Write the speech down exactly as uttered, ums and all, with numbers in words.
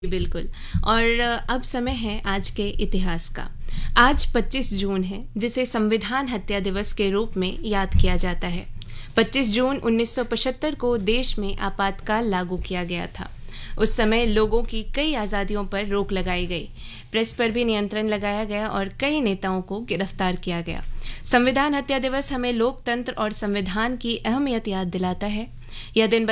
बिल्कुल। और अब समय है आज के इतिहास का। आज पच्चीस जून है, जिसे संविधान हत्या दिवस के रूप में याद किया जाता है। पच्चीस जून उन्नीस सौ पचहत्तर को देश में आपातकाल लागू किया गया था। उस समय लोगों की कई आज़ादियों पर रोक लगाई गई, प्रेस पर भी नियंत्रण लगाया गया और कई नेताओं को गिरफ्तार किया गया। संविधान हत्या दिवस हमें लोकतंत्र और संविधान की अहमियत याद दिलाता है। यह दिन